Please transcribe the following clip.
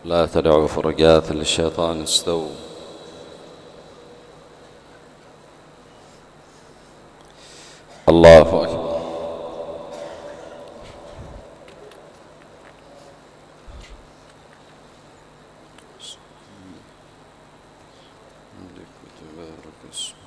لا تدعوا فرقات للشيطان استووا. الله أكبر. تبارك اسمك.